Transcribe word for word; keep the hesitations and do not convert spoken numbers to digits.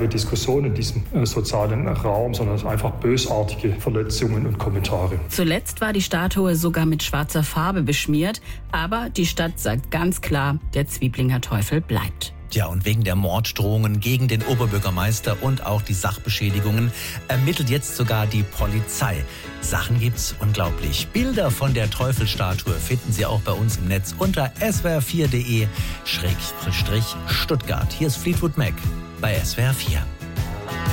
keine Diskussion in diesem äh, sozialen Raum, sondern einfach bösartige Verletzungen und Kommentare. Zuletzt war die Statue sogar mit schwarzer Farbe beschmiert, aber die Stadt sagt ganz klar, der Zwieblinger Teufel bleibt. Ja, und wegen der Morddrohungen gegen den Oberbürgermeister und auch die Sachbeschädigungen ermittelt jetzt sogar die Polizei. Sachen gibt's unglaublich. Bilder von der Teufelsstatue finden Sie auch bei uns im Netz unter s w r vier punkt d e Stuttgart. Hier ist Fleetwood Mac bei S W R vier.